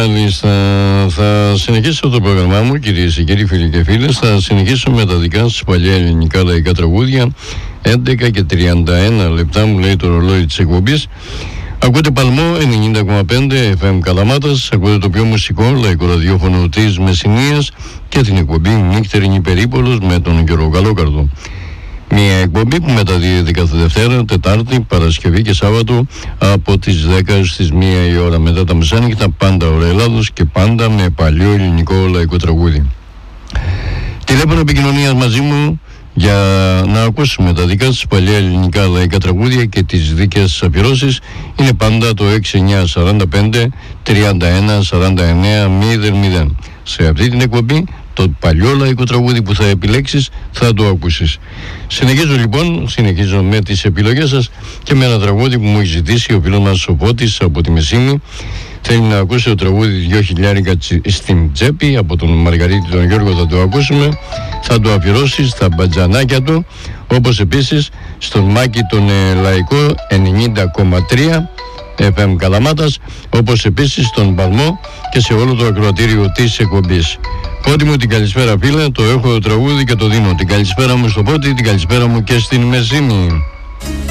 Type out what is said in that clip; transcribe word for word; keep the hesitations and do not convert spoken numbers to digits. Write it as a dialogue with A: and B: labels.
A: Μάλιστα, θα συνεχίσω το πρόγραμμά μου, κυρίες και κύριοι, φίλοι και φίλες. Θα συνεχίσω με τα δικά σας παλιά ελληνικά λαϊκά τραγούδια. έντεκα και τριάντα ένα λεπτά μου λέει το ρολόι της εκπομπής. Ακούτε Παλμό ενενήντα κόμμα πέντε εφ εμ Καλαμάτας. Ακούτε το πιο μουσικό λαϊκό ραδιόφωνο της Μεσσηνίας και την εκπομπή Νύχτερινη Περίπολος με τον Γιώργο Καλόκαρδο. Μια εκπομπή που μεταδίδεται κάθε Δευτέρα, Τετάρτη, Παρασκευή και Σάββατο από τις δέκα στις μία η ώρα μετά τα μεσάνυχτα, πάντα ώρα Ελλάδος και πάντα με παλιό ελληνικό λαϊκό τραγούδι. Τηλέφωνο επικοινωνίας μαζί μου για να ακούσουμε τα δικά σας παλιά ελληνικά λαϊκά τραγούδια και τις δικές σας αφιερώσεις είναι πάντα το έξι εννιά σαράντα πέντε τριάντα ένα σαράντα εννέα μηδέν μηδέν. Σε αυτή την εκπομπή το παλιό λαϊκό τραγούδι που θα επιλέξεις θα το ακούσεις. Συνεχίζω λοιπόν, συνεχίζω με τις επιλογές σας και με ένα τραγούδι που μου έχει ζητήσει ο φίλος μας ο Φώτης από τη Μεσίνη. Θέλει να ακούσει το τραγούδι «Δυο χιλιάρικα στην τσέπη» από τον Μαργαρίτη τον Γιώργο, θα το ακούσουμε. Θα το αφιερώσει στα μπατζανάκια του, όπως επίσης στον Μάκη τον ε, Λαϊκό ενενήντα κόμμα τρία εφ εμ Καλαμάτας, όπως επίσης στον Παλμό και σε όλο το ακροατήριο της εκπομπής. Πότη μου την καλησπέρα φίλε, το έχω το τραγούδι και το δίνω. Την καλησπέρα μου στο Πότη, την καλησπέρα μου και στην Μεσίνη.